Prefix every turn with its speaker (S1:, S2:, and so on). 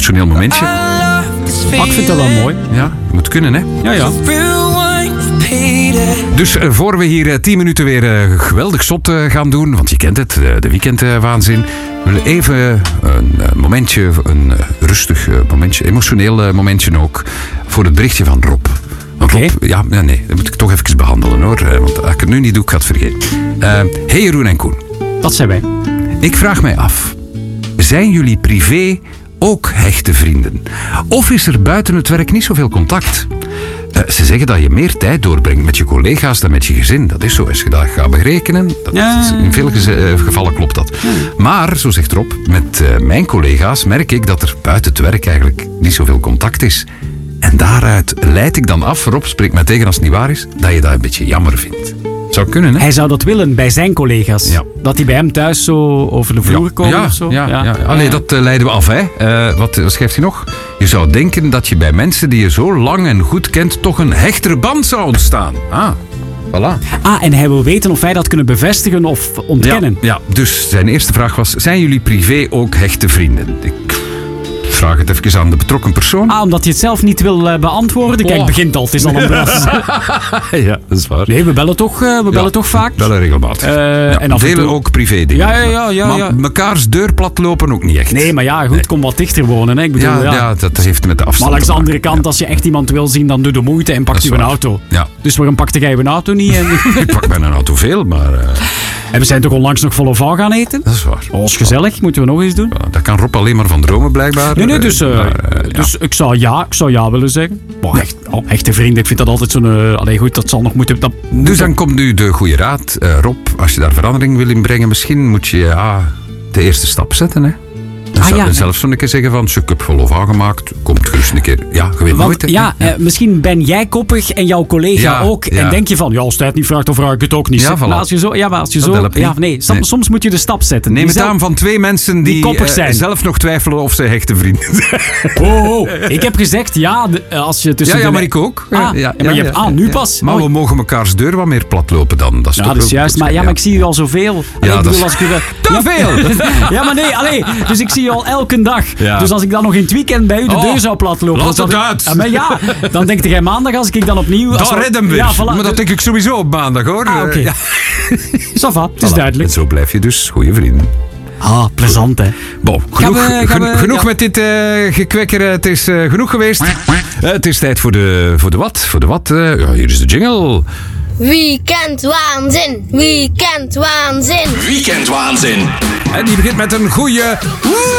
S1: emotioneel momentje.
S2: Ik vind dat wel mooi.
S1: Ja, moet kunnen, hè?
S2: Ja.
S1: Dus voor we hier 10 minuten weer geweldig zot gaan doen, want je kent het, de weekendwaanzin. We willen even een momentje, een rustig momentje, emotioneel momentje ook, voor het berichtje van Rob.
S2: Oké.
S1: Ja, nee, dat moet ik toch even behandelen hoor. Want als ik het nu niet doe, ik ga het vergeten. Hey Jeroen en Koen.
S2: Dat zijn wij.
S1: Ik vraag mij af, zijn jullie privé ook hechte vrienden? Of is er buiten het werk niet zoveel contact? Ze zeggen dat je meer tijd doorbrengt met je collega's dan met je gezin. Dat is zo, als je dat gaat berekenen. In veel gevallen klopt dat. Maar, zo zegt Rob, met mijn collega's merk ik dat er buiten het werk eigenlijk niet zoveel contact is. En daaruit leid ik dan af, Rob spreekt mij tegen als het niet waar is, dat je dat een beetje jammer vindt. Zou kunnen, hè?
S2: Hij zou dat willen bij zijn collega's. Ja. Dat die bij hem thuis zo over de vloer komen of zo.
S1: Ja. Allee, dat leiden we af, hè. Wat schrijft hij nog? Je zou denken dat je bij mensen die je zo lang en goed kent toch een hechtere band zou ontstaan. Voilà.
S2: En hij wil weten of wij dat kunnen bevestigen of ontkennen.
S1: Ja, dus zijn eerste vraag was, zijn jullie privé ook hechte vrienden? Ik vraag het even aan de betrokken persoon.
S2: Omdat je het zelf niet wil beantwoorden. Kijk, het begint al. Het is al een bras.
S1: Ja, dat is waar.
S2: Nee, we bellen toch, toch vaak.
S1: We bellen regelmatig.
S2: En af
S1: delen ook privé dingen.
S2: Ja.
S1: Maar mekaars deur plat lopen ook niet echt.
S2: Nee, maar ja, goed, kom wat dichter wonen. Hè. Ik bedoel,
S1: dat heeft met de afstand.
S2: Maar langs de andere kant, als je echt iemand wil zien, dan doe de moeite en pakt u een auto.
S1: Ja.
S2: Dus waarom pakte jij een auto niet?
S1: Ik pak bijna een auto veel, maar...
S2: En we zijn toch onlangs nog vol of van gaan eten?
S1: Dat is waar.
S2: Oh, gezellig. Moeten we nog eens doen?
S1: Dat kan Rob alleen maar van dromen, blijkbaar.
S2: Nee, dus ik zou ja willen zeggen. Maar echte vrienden, ik vind dat altijd zo'n... goed, dat zal nog moeten...
S1: Dus dan komt nu de goede raad. Rob, als je daar verandering wil inbrengen, misschien moet je de eerste stap zetten, hè? Dan zou je zelf zo'n keer zeggen van, ik heb vol of aangemaakt, komt gerust een keer. Ja, je weet nooit.
S2: Misschien ben jij koppig en jouw collega ook. En denk je van, als hij het niet vraagt, dan vraag ik het ook niet.
S1: Ja, voilà.
S2: Maar als je zo... Soms moet je de stap zetten.
S1: Neem het aan van 2 mensen die
S2: koppig zijn.
S1: Zelf nog twijfelen of ze hechte vrienden zijn.
S2: Oh, ik heb gezegd, als je tussen
S1: Ja, maar ik ook.
S2: Maar je hebt nu pas.
S1: Maar we mogen mekaars deur wat meer plat lopen dan. Dat is toch
S2: dat is juist. Maar ik zie u al zoveel.
S1: Te veel!
S2: Ja, maar nee, dus ik zie je al elke dag. Ja. Dus als ik dan nog in het weekend bij u de deur zou platlopen...
S1: Laat het uit!
S2: Maar dan denk jij maandag als ik dan opnieuw...
S1: Dat redden we. Maar dat denk ik sowieso op maandag, hoor.
S2: Oké. Ja. Ça va, het is duidelijk.
S1: En zo blijf je dus goede vrienden.
S2: Plezant, hè.
S1: Bon, genoeg met dit gekwekker. Het is genoeg geweest. Het is tijd voor de wat. Hier is de jingle.
S3: Weekendwaanzin.
S1: En die begint met een goeie...